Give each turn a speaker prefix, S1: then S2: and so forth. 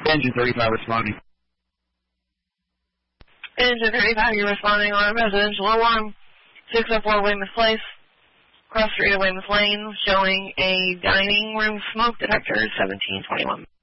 S1: Engine 35 responding.
S2: Engine 35, you're responding on residential alarm. 604 Weymouth Place, cross street of Weymouth Lane, showing a dining room smoke detector, 1721.